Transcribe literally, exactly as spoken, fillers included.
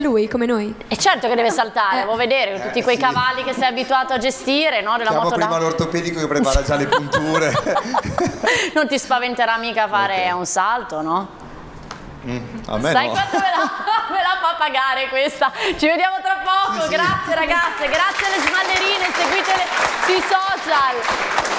lui come noi. E certo che deve saltare, Eh. vuoi vedere tutti Eh, quei sì. cavalli che sei abituato a gestire, no? Della Chiamo moto da... prima l'ortopedico che prepara già le punture. Non ti spaventerà mica fare Ok. un salto, no? Mm, a me Sai no. quanto me la, me la fa pagare questa? Ci vediamo tra poco, Sì, sì. grazie ragazze, grazie alle smallerine, seguitele sui social.